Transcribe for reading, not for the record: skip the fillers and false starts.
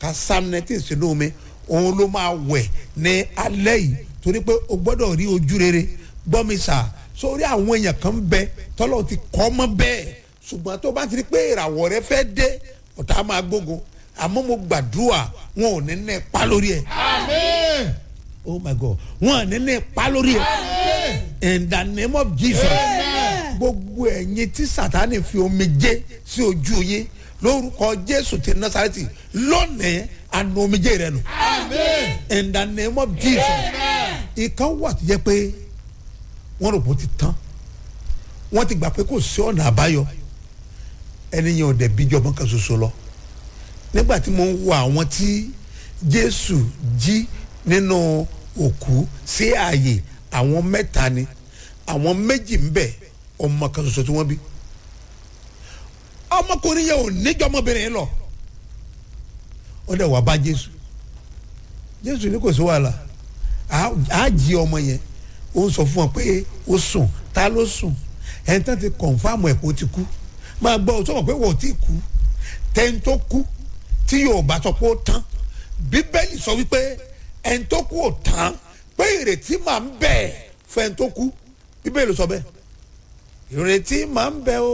ka psalm 19 sínú omi òun ló máa wẹ̀ ní alẹ́ yìí torí pé o gbọ́dọ̀ rí ojú rere gbọ́ mi sà sórí àwọn èèyàn kan bẹ tọ́lọ́ ti kọ́ mọ́ bẹ́ẹ̀ ṣùgbọ́n tó bá ti rí pé ìràwọ̀ rẹ fẹ́ dé ọ̀tá máa gbógun àmọ́ mo gbàdúrà wọn ò ní ní ipa lórí ẹ̀. Amen. Oh my God wọn ò ní ní ipa lórí ẹ̀. In the name of Jesus gbogbo ẹ̀yin tí Sátánì fi omijé sí ojú yín lórúkọ Jésù ti Násárẹ́tì lónìí àna omijé rẹ nù. Amen. In the name of Jesus ìkan wà tó jẹ́ pé wọ́n rò bó ti tán wọ́n ti gbà pé kò sí ọ̀nà àbáyọ ẹni yẹn ò dẹ̀ bí jọmọ kan ṣoṣo lọ nígbà tí mo ń wo àwọn tí Jésù jí nínú òkú sí ààyè àwọn mẹ́ta ni àwọn méjì ń bẹ ọmọ kan ṣoṣo tí wọ́n bí ọmọkùnrin yẹn ò níjọ́ ọmọbìnrin lọ ó dẹ̀ wá bá Jésù ní kò sí wàhálà á jí ọmọ yẹn ó sọ fún ọ pé ó sùn ta ló sùn ẹni tán ti kọ̀nfàmù ẹ̀ kó ti kú máa gbọ́ ọ sọ pé wọ́n ti kú tẹ́ni tó kú tí yóò bá sọ pé ó tán Bíbélì sọ wípé ẹni tó kú ò tán pé ìrètí máa ń bẹ fún ẹni tó kú Bíbélì sọ bẹ́ẹ̀ ìrètí máa ń bẹ o